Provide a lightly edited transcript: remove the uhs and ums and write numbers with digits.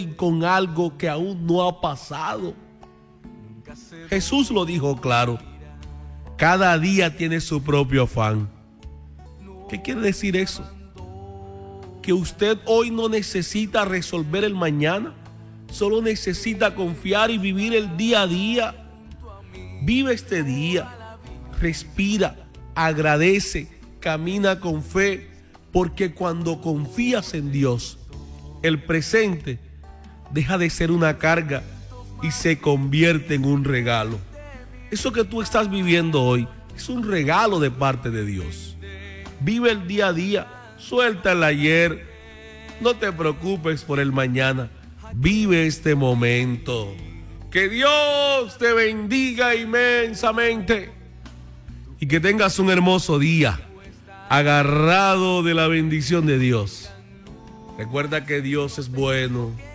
con algo que aún no ha pasado. Jesús lo dijo claro. Cada día tiene su propio afán. ¿Qué quiere decir eso? Que usted hoy no necesita resolver el mañana, solo necesita confiar y vivir el día a día. Vive este día, respira, agradece, camina con fe, porque cuando confías en Dios, el presente deja de ser una carga y se convierte en un regalo. Eso que tú estás viviendo hoy es un regalo de parte de Dios. Vive el día a día, suelta el ayer, no te preocupes por el mañana, vive este momento. Que Dios te bendiga inmensamente y que tengas un hermoso día, agarrado de la bendición de Dios. Recuerda que Dios es bueno.